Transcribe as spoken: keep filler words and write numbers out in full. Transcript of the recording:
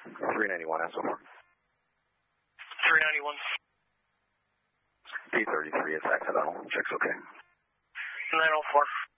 three ninety-one S O four. three ninety-one. P thirty-three, it's accidental. Check's okay. nine oh four.